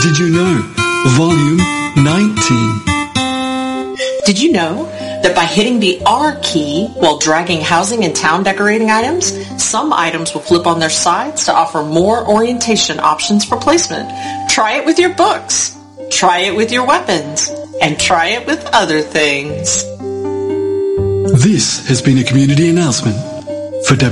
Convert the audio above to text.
Did you know? Volume 19. Did you know that by hitting the R key while dragging housing and town decorating items, some items will flip on their sides to offer more orientation options for placement? Try it with your books. Try it with your weapons. And try it with other things. This has been a community announcement for